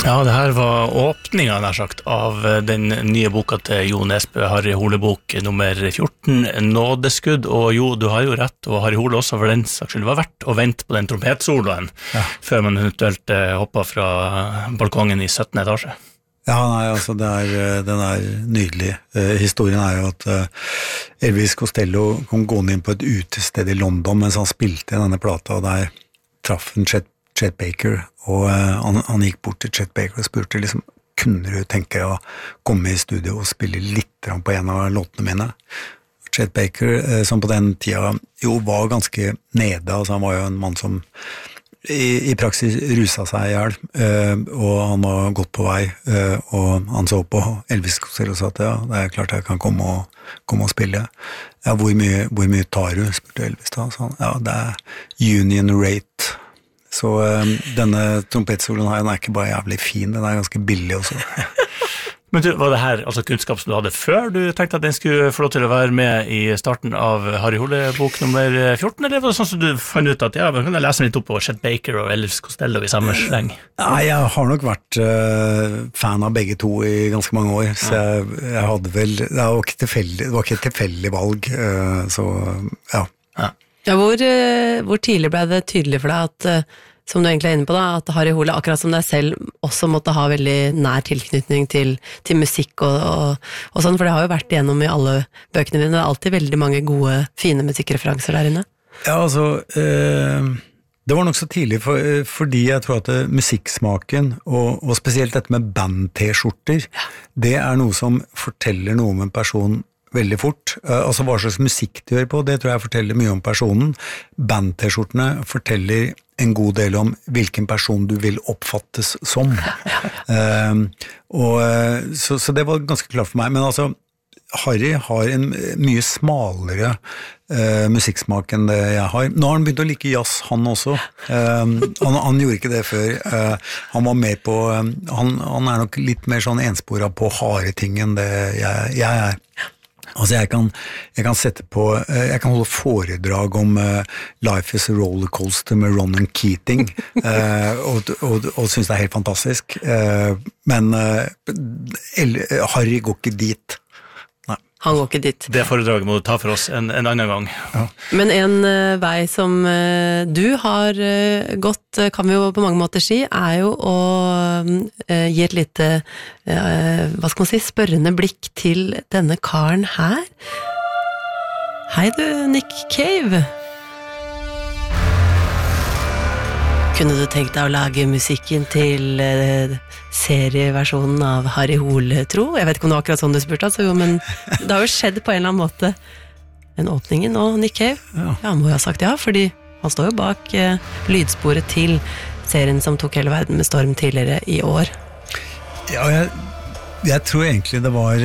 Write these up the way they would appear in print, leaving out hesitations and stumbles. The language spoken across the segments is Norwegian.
Ja, det her var åpningen, nær sagt, av den nye boka til Jo Nesbø, Harry Hole-bok nummer 14, Nådeskudd. Og jo, du har jo rett, og Harry Hole også, for den saks skyld var verdt å vente på den trompetsoloen før man eventuelt hoppet fra balkongen i 17. etasje. Ja, nei, altså den nydelig. Historien jo at Elvis Costello kom gående inn på et utested i London mens han spilte denne plata, og der traff en Chet Baker, og han gikk bort til Chet Baker og spurte liksom, kunne du tenke deg å komme i studio og spille litt på en av låtene mine? Chet Baker, som på den tida jo var ganske nede, altså han var jo en mann som i praksis rusa seg ihjel, og han var godt på vei, og han så på Elvis Costello og sa at ja, det klart jeg kan komme og spille. Ja, hvor mye tar du? Spurte Elvis da. Så han, ja, det union rate. Så denne trompetsoloen her, den ikke bare jævlig fin, den ganske billig også. Men du, var det her altså kunnskap som du hadde før du tenkte at den skulle få lov til å være med i starten av Harry Hole-bok nummer 14, eller var det sånn som du fant ut at ja, man kan lese litt opp på Chet Baker og Elvis Costello i samme sleng? Nei, jeg har nok vært fan av begge to i ganske mange år, så jeg hadde vel, det var ikke et tilfeldig valg, så ja. Ja, hvor tidlig ble det tydelig for deg at, som du egentlig inne på da, at Harry Hole, akkurat som deg selv, også måtte ha veldig nær tilknytning til musikk og sånn, for det har jo vært igjennom i alle bøkene dine, det alltid veldig mange gode, fine musikkreferanser der inne. Ja, altså, det var nok så tidlig, fordi jeg tror at musikksmaken, og spesielt dette med band-t-skjorter, det noe som forteller noe om en person veldig fort. Altså hva slags musikk du gjør på, det tror jeg forteller mye om personen. Band-t-skjortene forteller en god del om hvilken person du vil oppfattes som. Så det var ganske klart for meg, men altså Harry har en mye smalere musikksmak enn det jeg har. Nå har han begynt å like jazz, han også. Han gjorde ikke det før. Han var mer på, han nok litt mer sånn ensporet på harde ting enn det jeg Altså jeg kan sette på, jeg kan holde foredrag om Life is a Rollercoaster med Ronan Keating, og synes det helt fantastisk. Men Harry går ikke dit. Nei. Han går ikke dit. Det foredraget må du ta for oss en annen gang. Ja. Men en vei som du har gått, kan vi jo på mange måter si, jo å gi et lite, hva skal man si, spørrende blikk til denne karen her. Hei du, Nick Cave. Kunne du tenkt deg å lage musikken til serieversjonen av Harry Hole, tro? Jeg vet ikke om det var akkurat sånn du spurte, altså, men det har jo skjedd på en eller annen måte. En åpningen nå, Nick Cave. Ja, han må jo ha sagt ja, fordi han står jo bak lydsporet til serien som tok hele verden med storm tidligere i år. Ja, jeg tror egentlig det var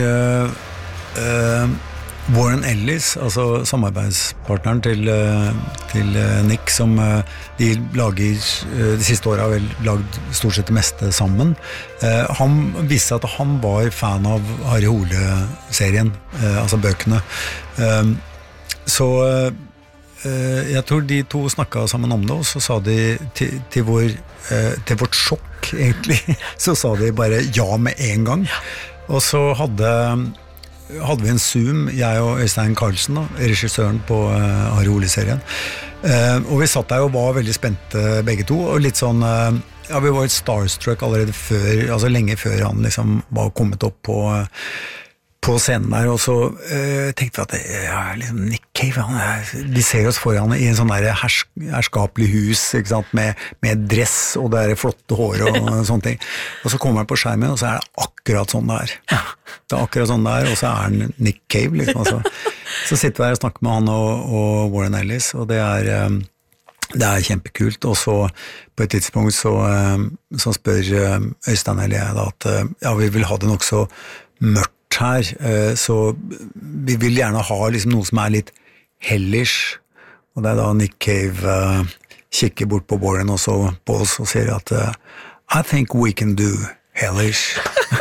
Warren Ellis, altså samarbeidspartneren til Nick, som de lager, de siste årene har vel lagd stort sett det meste sammen. Han viste at han var fan av Harry Hole-serien, altså bøkene. Så jeg tror de to snakket sammen om det, og så sa de til vårt sjokk egentlig, så sa de bare ja med en gang. Og så hadde vi en Zoom, jeg og Øystein Karlsen, da, regissøren på Harry Hole-serien. Og vi satt der og var veldig spente begge to, og litt sånn, ja, vi var litt starstruck allerede før, altså lenge før han liksom var kommet opp på scenen der, og så tenkte vi at ja, liksom Nick Cave, vi ser oss foran i en sånn der herskapelig hus, ikke sant, med dress og det flotte hår og sånne ting. Og så kommer han på skjermen, og så det akkurat sånn der. Det akkurat sånn der, og så han Nick Cave, liksom. Altså. Så sitter vi her og snakker med han og Warren Ellis, og det er kjempekult. Og så på et tidspunkt så spør Øystein eller jeg da at ja, vi vil ha det nok så mørkt her, så vi vil gjerne ha liksom noe som litt hellish, og det da Nick Cave kikker bort på Warren og så på oss og sier at I think we can do hellish.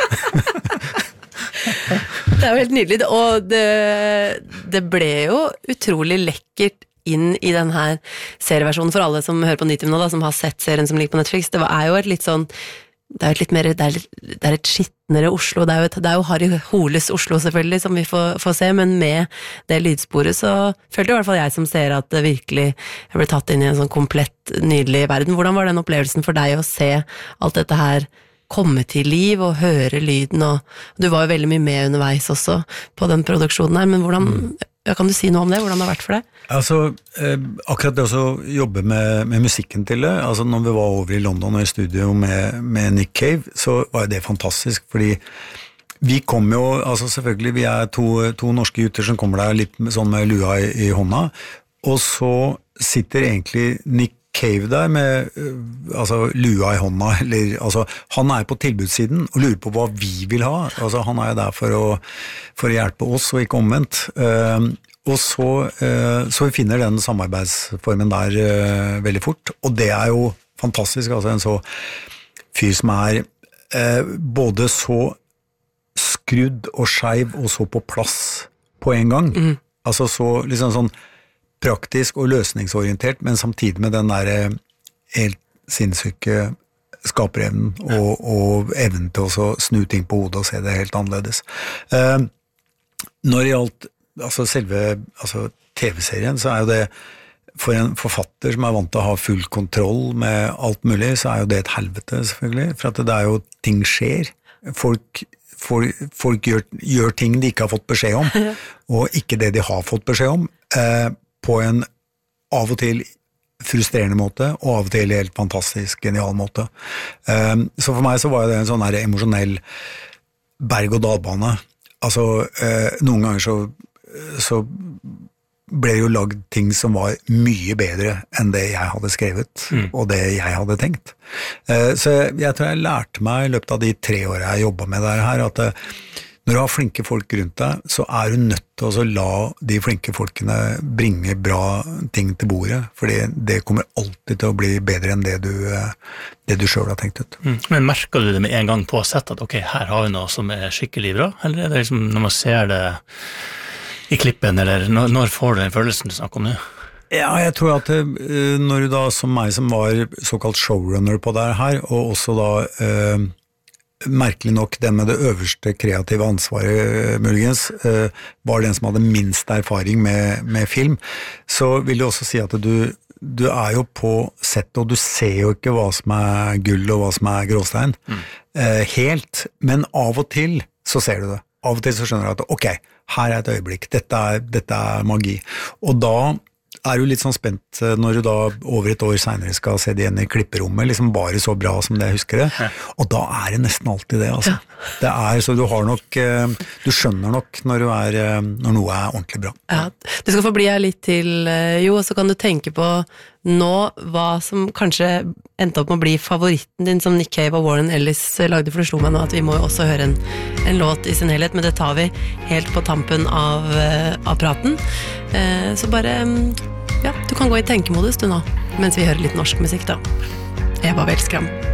Det jo helt nydelig, og det ble jo utrolig lekkert inn i den her serieversjonen for alle som hører på Nitimen nå da, som har sett serien som ligger på Netflix. Det jo et litt sånn det er jo litt mer, det er et skittnere Oslo, det er jo Harry Holes Oslo selvfølgelig, som vi får se, men med det lydsporet så følte i hvert fall jeg som ser at det virkelig jeg ble tatt inn i en sånn komplett nydelig verden. Hvordan var den opplevelsen for deg å se alt dette her komme til liv og høre lyden, og du var jo veldig mye med underveis også på den produksjonen her, men hvordan, kan du si noe om det, hvordan det har vært for deg? Altså, akkurat det å jobbe med musikken til det, altså når vi var over i London og i studio med Nick Cave, så var det fantastisk, fordi vi kom jo, altså selvfølgelig, vi er to norske gutter som kommer der litt sånn med lua i hånda, og så sitter egentlig Nick Cave der med altså, lua i hånda, eller altså, han er på tilbudssiden og lurer på hva vi vil ha, altså han er der for å hjelpe oss og ikke omvendt, og så vi finner den samarbeidsformen der veldig fort, og det er jo fantastisk, altså en så fyr som er både så skrudd og skeiv og så på plass på en gang, altså så liksom sånn praktisk og løsningsorientert, men samtidig med den der helt sinnssyke skaperevnen og evnen til å snu ting på hodet og se det helt annerledes. Når det gjaldt altså selve TV-serien, så er jo det for en forfatter som er vant til å ha full kontroll med alt mulig, så er jo det et helvete selvfølgelig, for at det er jo ting skjer. Folk gjør ting de ikke har fått beskjed om, og ikke det de har fått beskjed om, på en av og til frustrerende måte, og av og til helt fantastisk genial måte. Så for meg så var det en sånn her emosjonell berg-og-dal-bane. Altså, noen ganger så ble det jo lagd ting som var mye bedre enn det jeg hadde skrevet, og det jeg hadde tenkt. Så jeg tror jeg lærte meg i løpet av de 3 årene jeg jobbet med det her, at når du har flinke folk rundt deg, så er du nødt til å la de flinke folkene bringe bra ting til bordet, fordi det kommer alltid til å bli bedre enn det du selv har tenkt ut. Men merker du det med en gang på sett at ok, her har vi noe som er skikkelig bra, eller er det liksom når man ser det i klippen, eller når får du den følelsen du snakker om det? Ja, jeg tror at når du da som meg som var såkalt showrunner på det her, og også da merkelig nok den med det øverste kreative ansvaret muligens var den som hadde minst erfaring med film, så vil jeg også si at du er jo på sett, og du ser jo ikke hva som er gull og hva som er gråstein helt, men av og til så ser du det. Av og til så skjønner du at ok, her er et øyeblikk, dette er magi, og da er du litt sånn spent når du da over et år senere skal se det igjen i klipperommet, liksom bare så bra som det jeg husker det, og da er det nesten alltid det, altså. Det er, så du har nok, du skjønner nok når noe er ordentlig bra. Ja, du skal få bli her litt til, Jo, og så kan du tenke på nå hva som kanskje endte opp med å bli favoritten din som Nick Cave og Warren Ellis lagde, for det slo meg nå at vi må jo også høre en låt i sin helhet, men det tar vi helt på tampen av praten. Så bare, ja, du kan gå i tenkemodus du nå, mens vi hører litt norsk musikk da. Eva Wellskram.